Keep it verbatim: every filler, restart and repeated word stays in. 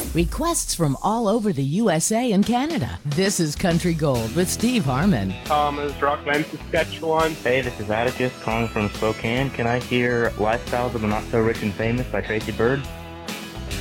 Requests from all over the U S A and Canada. This is Country Gold with Steve Harmon. Thomas, Rockland, Saskatchewan. Hey, this is Atticus calling from Spokane. Can I hear Lifestyles of the Not So Rich and Famous by Tracy Bird?